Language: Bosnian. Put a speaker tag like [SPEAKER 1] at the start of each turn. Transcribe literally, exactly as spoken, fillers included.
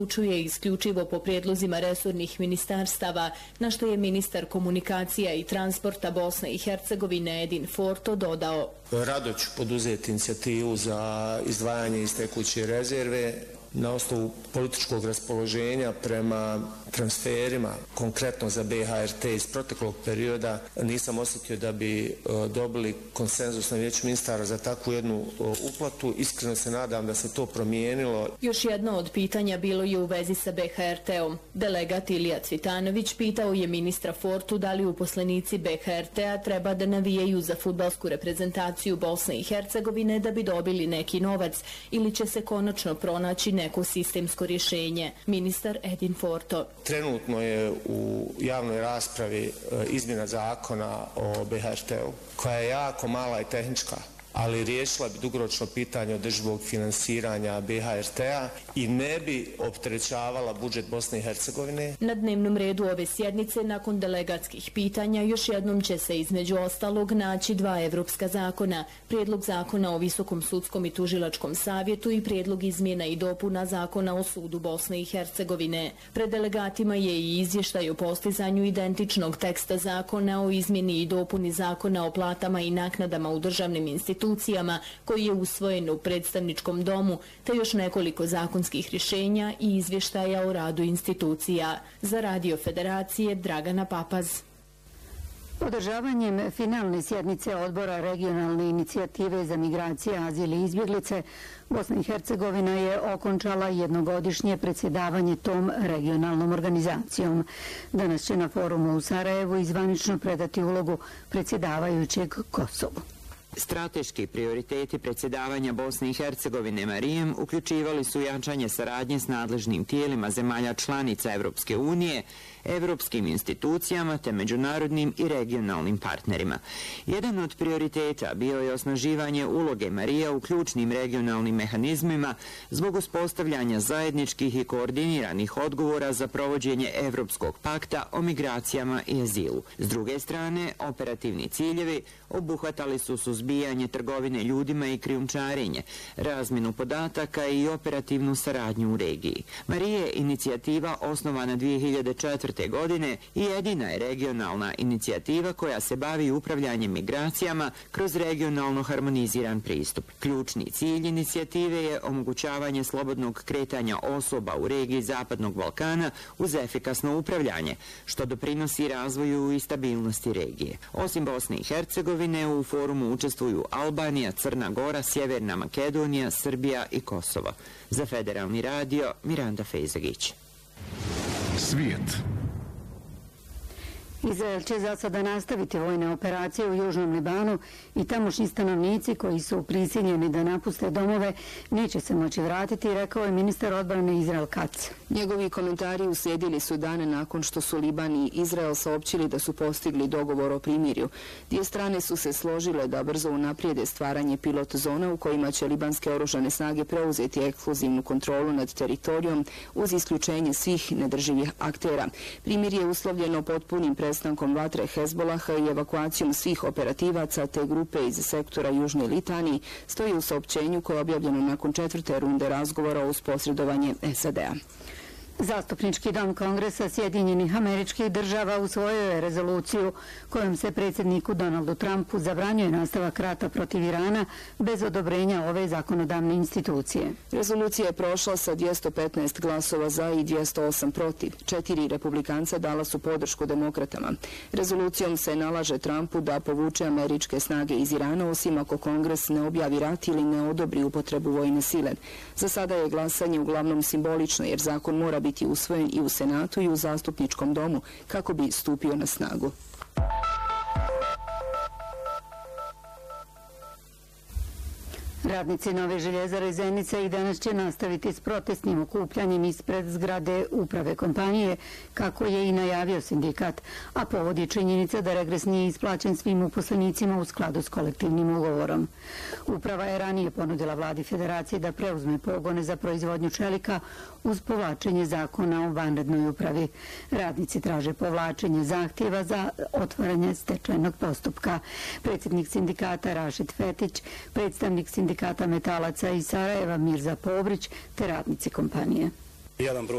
[SPEAKER 1] odlučuje isključivo po prijedlozima resornih ministarstava, na što je ministar komunikacija i transporta Bosne i Hercegovine Edin Forto dodao.
[SPEAKER 2] Rado ću poduzeti inicijativu za izdvajanje iz tekuće rezerve na osnovu političkog raspoloženja prema transferima, konkretno za B H R T iz proteklog perioda. Nisam osjetio da bi dobili konsenzus na vijeću ministara za takvu jednu uplatu. Iskreno se nadam da se to promijenilo.
[SPEAKER 1] Još jedno od pitanja bilo je u vezi sa B H R T-om. Delegat Ilija Cvitanović pitao je ministra Fortu da li uposlenici B H R T-a treba da navijaju za fudbalsku reprezentaciju Bosne i Hercegovine da bi dobili neki novac ili će se konačno pronaći neko sistemsko rješenje. Ministar Edin Forto.
[SPEAKER 2] Trenutno je u javnoj raspravi izmjena zakona o B H R T-u, koja je jako mala i tehnička, ali riješila bi dugoročno pitanje održivog finansiranja B H R T-a i ne bi opterećavala budžet Bosne i Hercegovine.
[SPEAKER 1] Na dnevnom redu ove sjednice, nakon delegatskih pitanja, još jednom će se između ostalog naći dva evropska zakona, prijedlog zakona o Visokom sudskom i tužilačkom savjetu i prijedlog izmjena i dopuna zakona o sudu Bosne i Hercegovine. Pred delegatima je i izvještaj o postizanju identičnog teksta zakona o izmjeni i dopuni zakona o platama i naknadama u državnim institucijama koji je usvojen u predstavničkom domu, te još nekoliko zakonskih rješenja i izvještaja o radu institucija. Za Radio Federacije Dragana Papaz.
[SPEAKER 3] Održavanjem finalne sjednice odbora regionalne inicijative za migracije, azil i izbjeglice, Bosna i Hercegovina je okončala jednogodišnje predsjedavanje tom regionalnom organizacijom. Danas će na forumu u Sarajevu izvanično predati ulogu predsjedavajućeg Kosovu.
[SPEAKER 4] Strateški prioriteti predsjedavanja Bosne i Hercegovine Marijem uključivali su jačanje saradnje s nadležnim tijelima zemalja članica Evropske unije, evropskim institucijama te međunarodnim i regionalnim partnerima. Jedan od prioriteta bio je osnaživanje uloge Marija u ključnim regionalnim mehanizmima zbog uspostavljanja zajedničkih i koordiniranih odgovora za provođenje Evropskog pakta o migracijama i azilu. S druge strane, operativni ciljevi obuhvatali su suzbijanje trgovine ljudima i krijumčarenje, razmjenu podataka i operativnu saradnju u regiji. Marija je inicijativa osnovana dvije hiljade četvrte godine i jedina je regionalna inicijativa koja se bavi upravljanjem migracijama kroz regionalno harmoniziran pristup. Ključni cilj inicijative je omogućavanje slobodnog kretanja osoba u regiji Zapadnog Balkana uz efikasno upravljanje, što doprinosi razvoju i stabilnosti regije. Osim Bosne i Hercegovine, u forumu učestvuju Albanija, Crna Gora, Sjeverna Makedonija, Srbija i Kosovo. Za Federalni radio, Miranda Fejzagić.
[SPEAKER 5] Svijet.
[SPEAKER 3] Izrael će za sada nastaviti vojne operacije u Južnom Libanu i tamošnji stanovnici koji su prisiljeni da napuste domove neće se moći vratiti, rekao je ministar odbrane Izrael Katz.
[SPEAKER 6] Njegovi komentari uslijedili su dane nakon što su Liban i Izrael saopćili da su postigli dogovor o primirju. Dvije strane su se složile da brzo unaprijede stvaranje pilot zona u kojima će libanske oružane snage preuzeti ekskluzivnu kontrolu nad teritorijom uz isključenje svih nedrživih aktera. Primirje je uslovljeno potpunim prestankom vatre Hezbolaha i evakuacijom svih operativaca te grupe iz sektora Južne Litanije, stoji u saopćenju koje je objavljeno nakon četvrte runde razgovora uz posredovanje S A D-a.
[SPEAKER 3] Zastupnički dom Kongresa Sjedinjenih Američkih Država usvojio je rezoluciju kojom se predsjedniku Donaldu Trumpu zabranjuje nastavak rata protiv Irana bez odobrenja ove zakonodavne institucije.
[SPEAKER 6] Rezolucija je prošla sa dvjesto petnaest glasova za i dvjesto osam protiv. Četiri republikanca dala su podršku demokratama. Rezolucijom se nalaže Trumpu da povuče američke snage iz Irana, osim ako Kongres ne objavi rat ili ne odobri upotrebu vojne sile. Za sada je glasanje uglavnom simbolično, jer zakon mora biti biti usvojen i u Senatu i u Zastupničkom domu kako bi stupio na snagu.
[SPEAKER 3] Radnici Nove željezare Zenice i danas će nastaviti s protestnim okupljanjem ispred zgrade uprave kompanije, kako je i najavio sindikat, a povod je činjenica da regres nije isplaćen svim uposlenicima u skladu s kolektivnim ugovorom. Uprava je ranije ponudila vladi federacije da preuzme pogone za proizvodnju čelika uz povlačenje zakona o vanrednoj upravi. Radnici traže povlačenje zahtjeva za otvaranje stečajnog postupka. Predsjednik sindikata Rašid Fetić, predstavnik sindikata metalaca iz Sarajeva Mirza Povrić te radnici kompanije.
[SPEAKER 7] Jedan broj